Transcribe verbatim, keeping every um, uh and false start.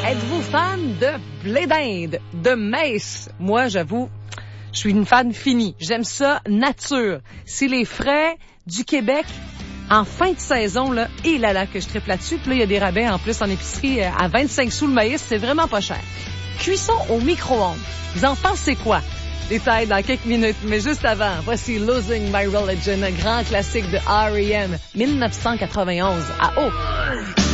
Êtes-vous fan de blé d'Inde, de maïs? Moi, j'avoue, je suis une fan finie. J'aime ça nature. C'est les frais du Québec en fin de saison, là, et là là, que je triple là-dessus. Puis là, il y a des rabais en plus en épicerie à vingt-cinq sous le maïs. C'est vraiment pas cher. Cuisson au micro-ondes. Vous en pensez quoi? Détails dans quelques minutes, mais juste avant, voici Losing My Religion, un grand classique de R E M, mille neuf cent quatre-vingt-onze à O.